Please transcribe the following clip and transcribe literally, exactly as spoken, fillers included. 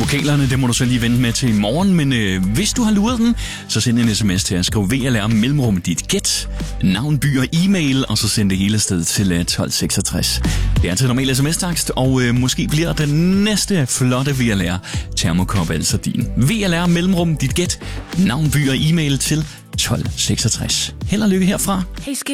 Vokalerne, det må du så lige vente med til i morgen, men øh, hvis du har luret den, så send en sms til at skrive V L R mellemrum dit gæt, navn, by og e-mail, og så send det hele sted til øh, tolv seksogtres. Det er til normal sms-takst, og øh, måske bliver den næste flotte V L R termokop altså din. V L R mellemrum dit gæt, navn, by og e-mail til tolv seksogtres. Held og lykke herfra. Hey,